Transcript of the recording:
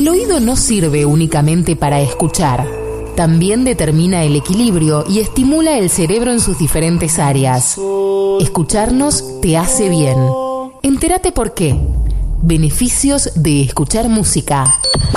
oído no sirve únicamente para escuchar. También determina el equilibrio y estimula el cerebro en sus diferentes áreas. Escucharnos te hace bien. Entérate por qué. Beneficios de escuchar música.